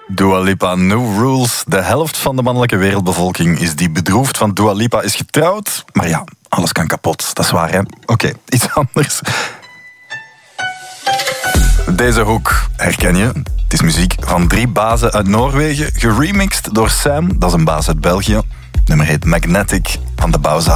Dua Lipa, No Rules. De helft van de mannelijke wereldbevolking is die bedroefd van Dua Lipa is getrouwd. Maar ja, alles kan kapot. Dat is waar, hè? Oké, iets anders. Deze hoek herken je. Het is muziek van 3 bazen uit Noorwegen, geremixed door Sam, dat is een baas uit België. Het nummer heet Magnetic van de Bauza.